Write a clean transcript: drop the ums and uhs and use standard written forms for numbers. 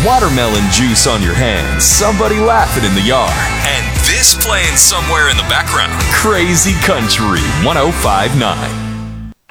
watermelon juice on your hands, somebody laughing in the yard, and this playing somewhere in the background. Crazy Country 105.9.